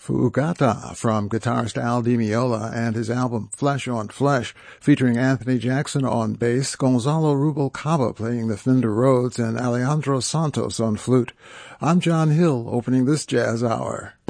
Fugata from guitarist Al Di Meola and his album Flesh on Flesh, featuring Anthony Jackson on bass, Gonzalo Rubalcaba playing the Fender Rhodes, and Alejandro Santos on flute. I'm John Hill, opening this Jazz Hour.